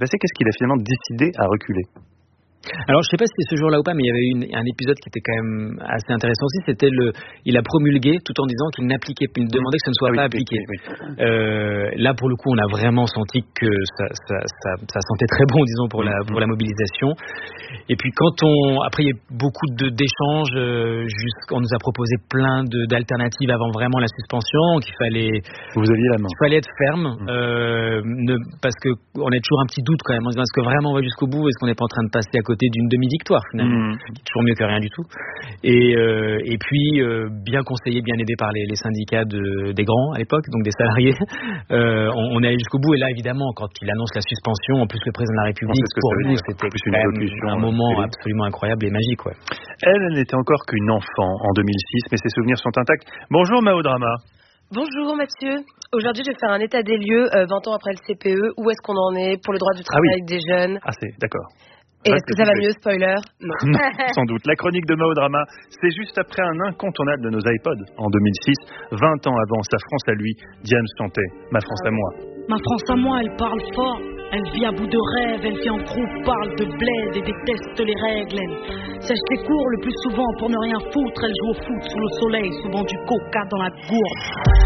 passé? Qu'est-ce qu'il a finalement décidé à reculer? Alors je sais pas si c'était ce jour-là ou pas, mais il y avait un épisode qui était quand même assez intéressant aussi. C'était il a promulgué tout en disant qu'il demandait que ce ne soit pas appliqué. Oui. Là pour le coup, on a vraiment senti que ça sentait très bon, disons, pour la mobilisation. Et puis après il y a eu beaucoup d'échanges. On nous a proposé plein d'alternatives avant vraiment la suspension. Vous aviez la main. Il fallait être ferme, parce que on a toujours un petit doute quand même. On se dit, est-ce que vraiment on va jusqu'au bout? Est-ce qu'on n'est pas en train de passer à côté d'une demi-victoire finalement, qui est toujours mieux que rien du tout. Et puis bien conseillé, bien aidé par les syndicats des grands à l'époque, donc des salariés, on est allé jusqu'au bout. Et là évidemment, quand il annonce la suspension, en plus le président de la République, pour nous c'était un moment absolument incroyable et magique. Ouais. Elle n'était encore qu'une enfant en 2006, mais ses souvenirs sont intacts. Bonjour Mao Drama. Bonjour Mathieu. Aujourd'hui, je vais faire un état des lieux 20 ans après le CPE. Où est-ce qu'on en est pour le droit du travail des jeunes? D'accord. Et est-ce que ça va mieux, spoiler? Non. Sans doute. La chronique de Mao Drama, c'est juste après un incontournable de nos iPods. En 2006, 20 ans avant sa France à lui, Diane chantait « Ma France à moi ». Ma France à moi, elle parle fort. Elle vit à bout de rêve, elle vit en groupe, parle de bled et déteste les règles. Elle sèche ses cours le plus souvent pour ne rien foutre. Elle joue au foot sous le soleil, souvent du coca dans la gourde.